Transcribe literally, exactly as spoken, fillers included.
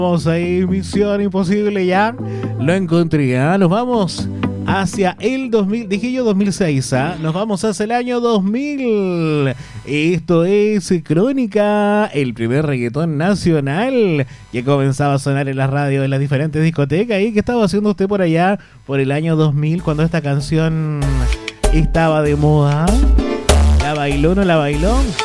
Vamos ahí, Misión Imposible, ya lo encontré, ¿eh? Nos vamos hacia el dos mil, dije yo dos mil seis, ¿eh? Nos vamos hacia el año dos mil. Esto es Crónica, el primer reggaetón nacional que comenzaba a sonar en las radios de las diferentes discotecas. ¿Y qué estaba haciendo usted por allá por el año dos mil cuando esta canción estaba de moda? ¿La bailó o no la bailó?